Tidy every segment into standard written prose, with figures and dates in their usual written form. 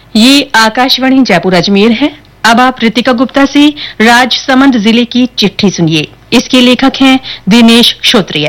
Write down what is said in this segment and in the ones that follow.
ये आकाशवाणी जयपुर अजमेर है। अब आप रितिका गुप्ता से राजसमंद जिले की चिट्ठी सुनिए। इसके लेखक हैं दिनेश क्षोत्रिय।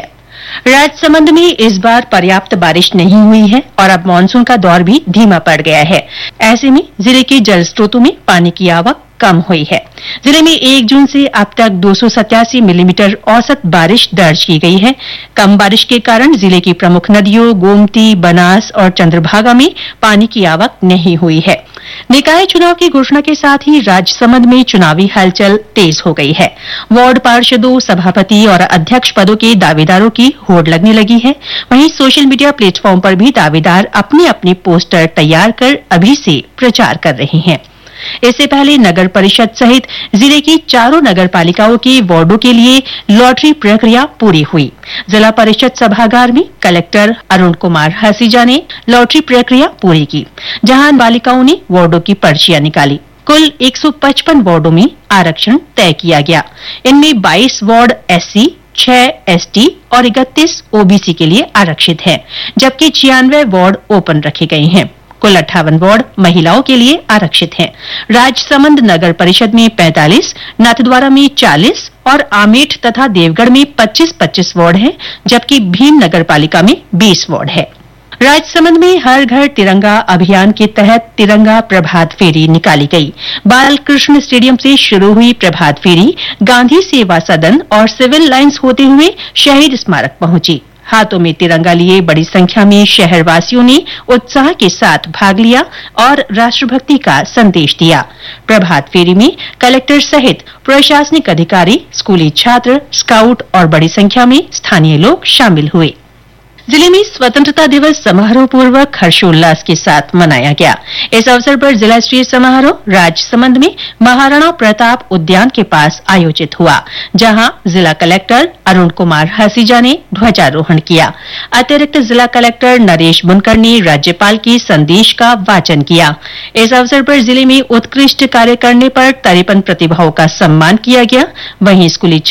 राजसमंद में इस बार पर्याप्त बारिश नहीं हुई है और अब मानसून का दौर भी धीमा पड़ गया है। ऐसे में जिले के जल स्रोतों में पानी की आवक कम हुई है। जिले में 1 जून से अब तक 287 मिलीमीटर औसत बारिश दर्ज की गई है। कम बारिश के कारण जिले की प्रमुख नदियों गोमती, बनास और चंद्रभागा में पानी की आवक नहीं हुई है। निकाय चुनाव की घोषणा के साथ ही राजसमंद में चुनावी हलचल तेज हो गई है। वार्ड पार्षदों, सभापति और अध्यक्ष पदों के दावेदारों की होड़ लगने लगी है। वहीं सोशल मीडिया प्लेटफॉर्म पर भी दावेदार अपने अपने पोस्टर तैयार कर अभी से प्रचार कर रहे हैं। इससे पहले नगर परिषद सहित जिले की चारों नगर पालिकाओं के वार्डों के लिए लॉटरी प्रक्रिया पूरी हुई। जिला परिषद सभागार में कलेक्टर अरुण कुमार हसीजा ने लॉटरी प्रक्रिया पूरी की, जहां बालिकाओं ने वार्डों की पर्चियां निकाली। कुल 155 वार्डों में आरक्षण तय किया गया। इनमें 22 वार्ड एससी, 6 एसटी और 31 ओबीसी के लिए आरक्षित हैं, जबकि 96 वार्ड ओपन रखे गए हैं। कुल 58 वार्ड महिलाओं के लिए आरक्षित हैं। राजसमंद नगर परिषद में 45, नाथद्वारा में 40 और आमेठ तथा देवगढ़ में 25-25 वार्ड हैं, जबकि भीम नगर पालिका में 20 वार्ड है। राजसमंद में हर घर तिरंगा अभियान के तहत तिरंगा प्रभात फेरी निकाली गई। बालकृष्ण स्टेडियम से शुरू हुई प्रभात फेरी गांधी सेवा सदन और सिविल लाइन्स होते हुए शहीद स्मारक पहुंची। हाथों में तिरंगा लिए बड़ी संख्या में शहरवासियों ने उत्साह के साथ भाग लिया और राष्ट्रभक्ति का संदेश दिया। प्रभात फेरी में कलेक्टर सहित प्रशासनिक अधिकारी, स्कूली छात्र, स्काउट और बड़ी संख्या में स्थानीय लोग शामिल हुए। जिले में स्वतंत्रता दिवस समारोह पूर्वक हर्षोल्लास के साथ मनाया गया। इस अवसर पर जिला स्तरीय समारोह राजसमंद में महाराणा प्रताप उद्यान के पास आयोजित हुआ, जहां जिला कलेक्टर अरुण कुमार हसीजा ने ध्वजारोहण किया। अतिरिक्त जिला कलेक्टर नरेश बुनकर ने राज्यपाल के संदेश का वाचन किया। इस अवसर पर जिले में उत्कृष्ट कार्य करने पर 53 प्रतिभाओं का सम्मान किया गया। वहीं स्कूली